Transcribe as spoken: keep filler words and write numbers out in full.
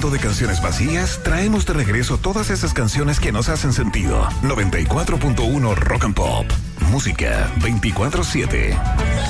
mundo de canciones vacías, traemos de regreso todas esas canciones que nos hacen sentido. noventa y cuatro punto uno Rock and Pop. Música veinticuatro siete.